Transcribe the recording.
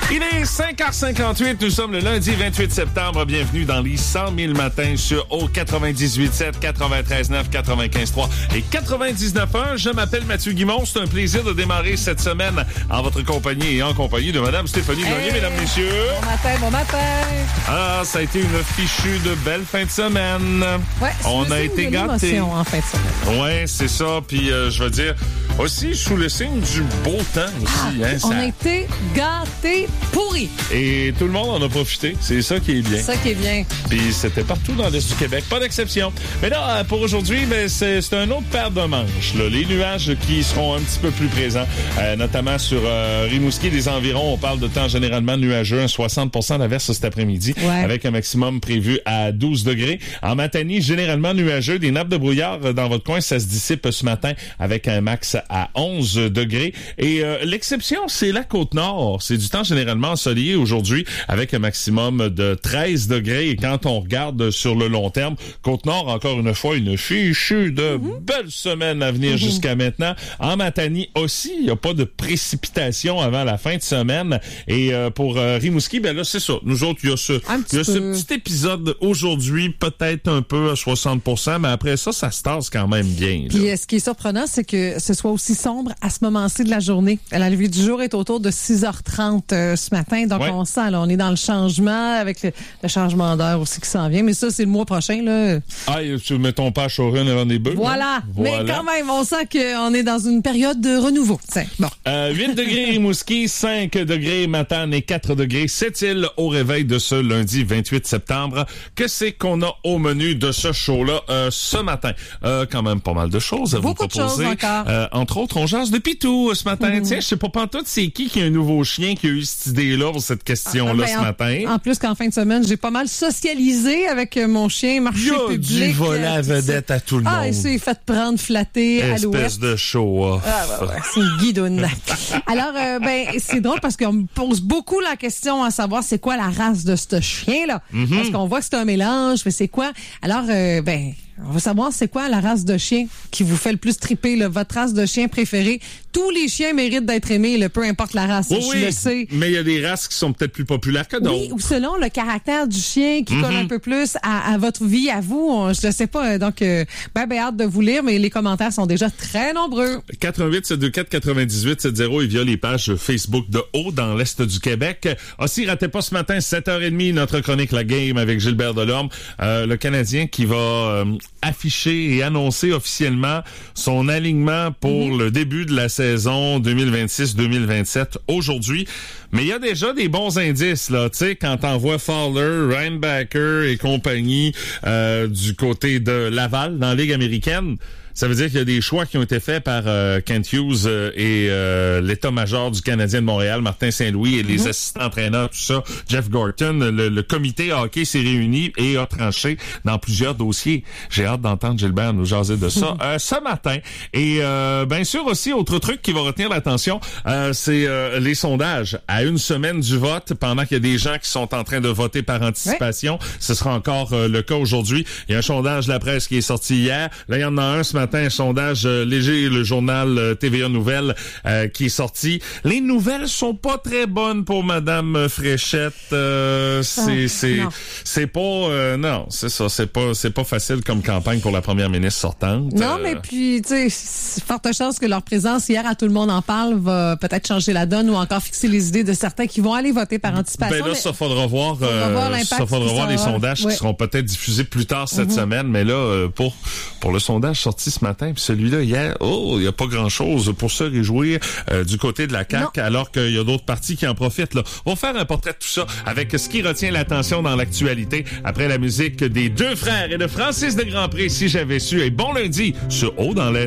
Il est 5h58, nous sommes le lundi 28 septembre. Bienvenue dans les 100 000 matins sur O 98.7, 93.9, 95.3 et 99.1. Je m'appelle Mathieu Guimond. C'est un plaisir de démarrer cette semaine en votre compagnie et en compagnie de Madame Stéphanie Gagné, mesdames, messieurs. Bon matin. Ah, ça a été une fichue de belle fin de semaine. Ouais, on a été gâtés. En fin de semaine. Ouais, c'est ça. Puis je veux dire, aussi sous le signe du beau temps aussi. On a été gâtés pourris. Et tout le monde en a profité. C'est ça qui est bien. Ça qui est bien. Puis c'était partout dans l'Est du Québec. Pas d'exception. Mais là, pour aujourd'hui, ben, c'est un autre paire de manches. Là. Les nuages qui seront un petit peu plus présents, notamment sur Rimouski, les environs. On parle de temps généralement nuageux, 60% d'averses cet après-midi, avec un maximum prévu à 12 degrés. En Matanie, généralement nuageux. Des nappes de brouillard dans votre coin, ça se dissipe ce matin avec un max à 11 degrés. Et l'exception, c'est la Côte-Nord. C'est du temps généralement ensoleillé aujourd'hui avec un maximum de 13 degrés. Et quand on regarde sur le long terme, Côte-Nord, encore une fois, une fichue de belles semaines à venir jusqu'à maintenant. En Matanie aussi, il n'y a pas de précipitation avant la fin de semaine. Et pour Rimouski, ben là, c'est ça. Nous autres, il y a ce petit épisode aujourd'hui, peut-être un peu à 60%, mais après ça, ça se tasse quand même bien. Puis ce qui est surprenant, c'est que ce soit aussi sombre à ce moment-ci de la journée. La levée du jour est autour de 6h30 ce matin, donc on sent, là, on est dans le changement, avec le changement d'heure aussi qui s'en vient, mais ça, c'est le mois prochain, là. Ah, tu mets ton pas à Chorin avant des bœufs. Voilà, mais quand même, on sent qu'on est dans une période de renouveau. Bon. 8 degrés Rimouski, 5 degrés Matane et 4 degrés Sept-Îles au réveil de ce lundi 28 septembre. Que c'est qu'on a au menu de ce show-là ce matin? Quand même pas mal de choses à Beaucoup vous proposer. De choses encore. Entre autres, on jase de Pitou ce matin. Tiens, je sais pas pantoute c'est qui a un nouveau chien qui a eu cette idée-là pour cette question-là ce matin. En plus qu'en fin de semaine, j'ai pas mal socialisé avec mon chien, marché public. Il a dû voler la vedette à tout le monde. Ah, il s'est fait prendre, flatter, alouette. Espèce de show-off. C'est une guidoune. Alors, c'est drôle parce qu'on me pose beaucoup la question à savoir c'est quoi la race de ce chien-là. Parce qu'on voit que c'est un mélange, mais c'est quoi? Alors, on veut savoir c'est quoi la race de chien qui vous fait le plus triper, là, votre race de chien préférée. Tous les chiens méritent d'être aimés, là, peu importe la race. Oui, je le sais. Mais il y a des races qui sont peut-être plus populaires que d'autres. Oui, ou selon le caractère du chien qui colle un peu plus à votre vie, à vous. Je ne sais pas. Donc, hâte de vous lire, mais les commentaires sont déjà très nombreux. 88-724-98-70 et via les pages Facebook de Haut dans l'Est du Québec. Aussi, ratez pas ce matin, 7h30, notre chronique La Game avec Gilbert Delorme. Le Canadien qui va afficher et annoncer officiellement son alignement pour le début de la saison 2026-2027 aujourd'hui. Mais il y a déjà des bons indices, là. Tu sais, quand on voit Fowler, Reinbacker et compagnie du côté de Laval dans la Ligue américaine, ça veut dire qu'il y a des choix qui ont été faits par Kent Hughes et l'état-major du Canadien de Montréal, Martin Saint-Louis, et les assistants entraîneurs, tout ça, Jeff Gorton. Le comité hockey s'est réuni et a tranché dans plusieurs dossiers. J'ai hâte d'entendre Gilbert nous jaser de ça ce matin. Et bien sûr aussi, autre truc qui va retenir l'attention, c'est les sondages. À une semaine du vote, pendant qu'il y a des gens qui sont en train de voter par anticipation, ce sera encore le cas aujourd'hui. Il y a un sondage de la presse qui est sorti hier. Là, il y en a un ce matin, un sondage léger, le journal TVA Nouvelles qui est sorti. Les nouvelles sont pas très bonnes pour Madame Fréchette. C'est pas non, c'est ça, c'est pas facile comme campagne pour la première ministre sortante. Non, mais puis tu sais, forte chance que leur présence hier à Tout le monde en parle va peut-être changer la donne ou encore fixer les idées de certains qui vont aller voter par anticipation. Ben là, ça faudra voir les sondages qui seront peut-être diffusés plus tard cette semaine, mais là pour le sondage sorti ce matin, puis celui-là hier, il y a pas grand-chose pour se réjouir du côté de la CAQ, alors qu'il y a d'autres partis qui en profitent. Là. On va faire un portrait de tout ça avec ce qui retient l'attention dans l'actualité après la musique des deux frères et de Francis de Grandpré, Si j'avais su. Et bon lundi sur Haut dans l'Est.